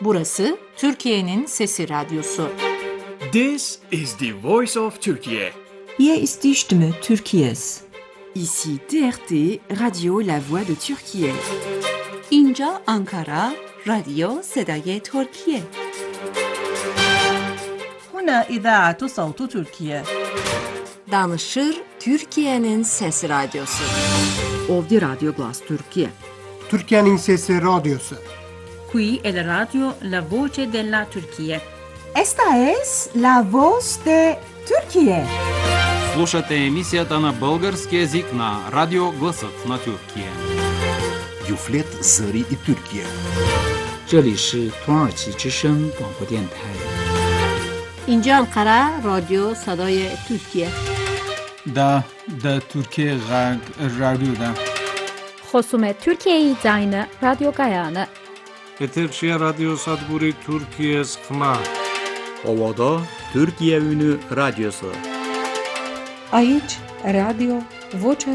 Burası Türkiye'nin Sesi Radyosu. This is the voice of Turkey. Hier ist die Stimme Türkiye's. Ici TRT, Radio La Voix de Türkiye. اینجا آنکارا، رادیو صدای ترکیه. هنا إذاعة صوت تركيا. Danışır Türkiye'nin Sesi Radyosu. Ovdje Radio Glas Türkiye. Türkiye'nin Sesi Radyosu. Qui è la radio La Voce della Turchia. Esta es la voz de Türkiye. Слушате емисията на български език на Радио Гласът на Türkiye. Юфлет Зари и Türkiye. 这里是土耳其之声广播电台。 اینجا انقره رادیو صدای ترکیه. دا ترکیه رادیو دا. خصوم ترکیه زاین رادیو گایانه. Eterşehir Radyo Sadburi Türkiye Sıkma. Ovada Türkiye Ünü Radyosu. Aici, Radio Vocea